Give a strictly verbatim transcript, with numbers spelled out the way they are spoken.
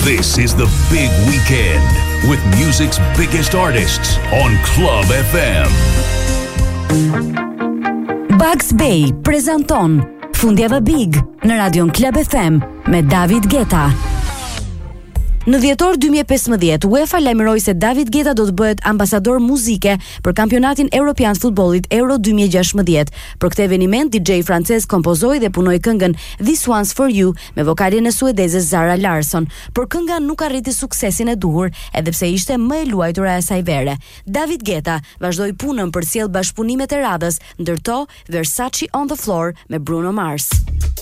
This is the big weekend with music's biggest artists on Club F M. Bugs Bay prezanton Fundjava Big në Radion Club F M me David Guetta. Në dhjetor dy mijë e pesëmbëdhjetë, UEFA lajmëroi se David Guetta do të bëhet ambasador muzike për kampionatin evropian të futbollit Euro dy mijë e gjashtëmbëdhjetë. Për këtë eveniment, D J francez kompozoi dhe punoi këngën This One's For You me vokalin e suedeze Zara Larsson, por kënga nuk arriti suksesin e duhur, edhe pse ishte më e luajtura e asaj vere. David Guetta vazhdoi punën për sjell bashkëpunimet e radhës, ndërto Versace on the Floor me Bruno Mars.